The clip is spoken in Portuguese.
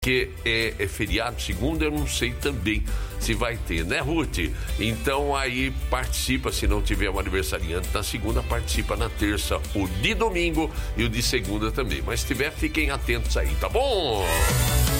que é feriado, segunda, eu não sei também se vai ter, né, Ruth? Então aí participa, se não tiver um aniversariante na segunda, participa na terça, o de domingo e o de segunda também. Mas se tiver, fiquem atentos aí, tá bom?